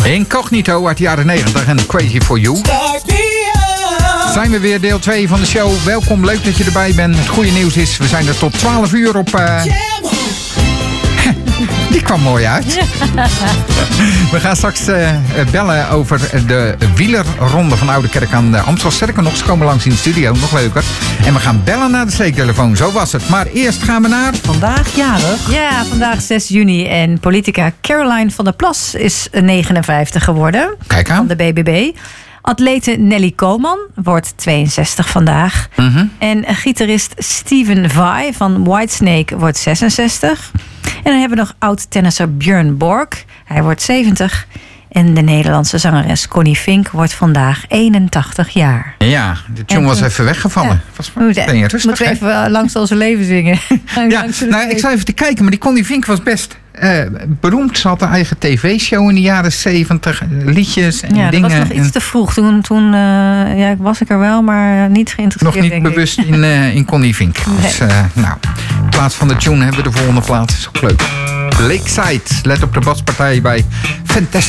Incognito uit de jaren 90 en Crazy for You. Zijn we weer, deel 2 van de show. Welkom, leuk dat je erbij bent. Het goede nieuws is, we zijn er tot 12 uur op... Die kwam mooi uit. We gaan straks bellen over de wielerronde van Oudekerk aan de Amstel. Sterker nog, ze komen langs in de studio, nog leuker. En we gaan bellen naar de steektelefoon, zo was het. Maar eerst gaan we naar... Vandaag jarig. Ja, vandaag 6 juni. En politica Caroline van der Plas is 59 geworden. Kijk aan. Van de BBB. Atlete Nelly Koolman wordt 62 vandaag. Mm-hmm. En gitarist Steven Vai van Whitesnake wordt 66. En dan hebben we nog oud-tennisser Björn Borg. Hij wordt 70. En de Nederlandse zangeres Connie Fink wordt vandaag 81 jaar. Ja, de tune was even weggevallen. Ja. Moeten we even langs onze leven zingen. Ja, nou, ik zou even te kijken, maar die Connie Fink was best beroemd. Ze had een eigen tv-show in de jaren 70. Liedjes en dingen. Ja, dat was nog iets te vroeg. Toen was ik er wel, maar niet geïnteresseerd. Nog niet bewust in Connie Fink. Nee. Dus, in plaats van de tune hebben we de volgende plaat. Is ook leuk. Lakeside. Let op de baspartij bij Fantastic.